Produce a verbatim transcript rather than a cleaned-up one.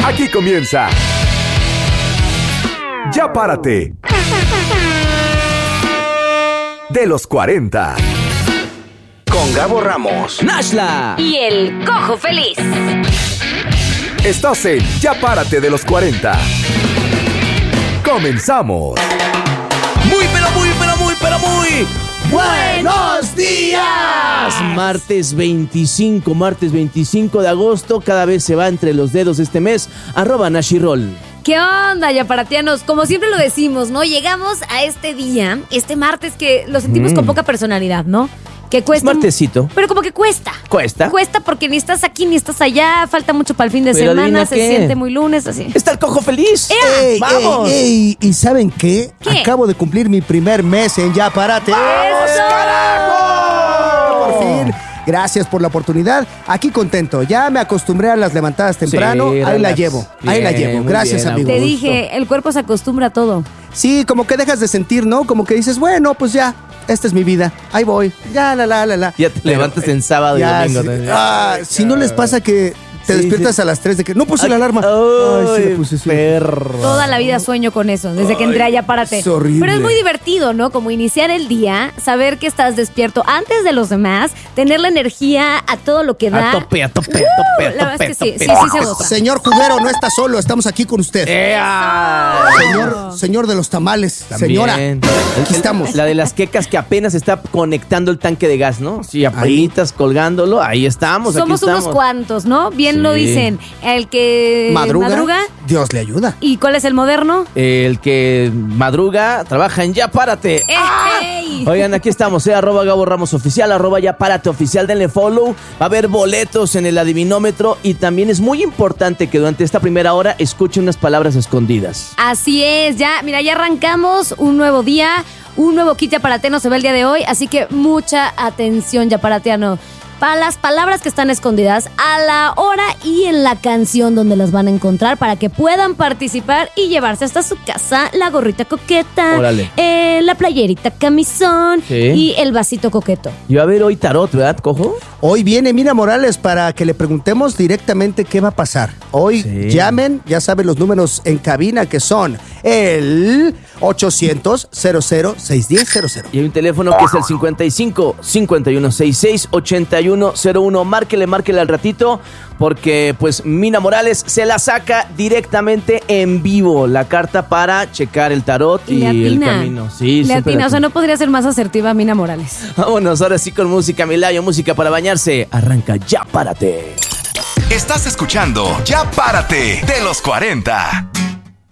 Aquí comienza Ya Párate de los cuarenta. Con Gabo Ramos, Nashla y el Cojo Feliz. Estás en Ya Párate de los cuarenta. Comenzamos. Muy, pero muy, pero muy, pero muy ¡buenos días! Martes veinticinco, martes veinticinco de agosto. Cada vez se va entre los dedos este mes. Arroba Nashirol. ¿Qué onda, yaparatianos? Como siempre lo decimos, ¿no? Llegamos a este día, este martes que lo sentimos mm. con poca personalidad, ¿no? Que cuesta. Es martesito. Pero como que cuesta. ¿Cuesta? Cuesta porque ni estás aquí ni estás allá. Falta mucho para el fin de Pero semana. Se qué. siente muy lunes, así. Está el Cojo Feliz. ¡Ey, ¡Vamos! ey, ey! ¿Y saben qué? ¿Qué? Acabo de cumplir mi primer mes en Ya Párate. ¡Vamos, carajo! Por fin. Gracias por la oportunidad. Aquí contento. Ya me acostumbré a las levantadas temprano. Sí, Ahí la relax. llevo. Bien, Ahí la llevo. muy Gracias, bien, amigo. Te dije, el cuerpo se acostumbra a todo. Sí, como que dejas de sentir, ¿no? Como que dices, bueno, pues ya. Esta es mi vida. Ahí voy. Ya, la, la, la, la. Ya te Pero, levantas en sábado y ya, domingo. sí. también. Ah, si no les pasa que te Sí, despiertas sí. a las tres de que no puse la alarma. Ay, sí le puse, sí. perro. Toda la vida sueño con eso, desde que entré a Ya Párate. es horrible. Pero es muy divertido, ¿no? Como iniciar el día, saber que estás despierto antes de los demás, tener la energía a todo lo que da. A tope, a tope, a tope, a La verdad tope, es que sí, tope. sí, sí se agota. Señor juguero, no está solo, estamos aquí con usted. ¡Ea! Señor, señor de los tamales, También. señora, aquí estamos. La de las quecas que apenas está conectando el tanque de gas, ¿no? Sí, apritas colgándolo, ahí estamos, aquí Somos estamos. unos cuantos, ¿no? Bien Sí. lo dicen. El que Madruga, madruga. Dios le ayuda. ¿Y cuál es el moderno? El que madruga, trabaja en Ya Párate. ¡Ey! Oigan, aquí estamos, eh, arroba Gabo Ramos Oficial, arroba Ya Párate Oficial, denle follow. Va a haber boletos en el adivinómetro y también es muy importante que durante esta primera hora escuchen unas palabras escondidas. Así es, ya, mira, ya arrancamos un nuevo día, un nuevo kit yaparateno se ve el día de hoy, así que mucha atención, yaparateano. Para las palabras que están escondidas a la hora y en la canción donde las van a encontrar para que puedan participar y llevarse hasta su casa la gorrita coqueta, Órale. eh, la playerita camisón Sí. y el vasito coqueto. Y va a haber hoy tarot, ¿verdad, Cojo? Hoy viene Mina Morales para que le preguntemos directamente qué va a pasar. Hoy Sí. llamen, ya saben los números en cabina que son el ochocientos, cero cero, seis uno cero cero. Y hay un teléfono que es el cincuenta y cinco, cincuenta y uno sesenta y seis, ochenta y uno cero uno. Márquele, márquele al ratito, porque pues Mina Morales se la saca directamente en vivo, la carta para checar el tarot y, Y le el atina. camino. Sí, Le súper atina, o sea, atina. no podría ser más asertiva Mina Morales. Vámonos, ahora sí con música, Milayo, música para bañarse. Arranca Ya Párate. Estás escuchando Ya Párate de los cuarenta.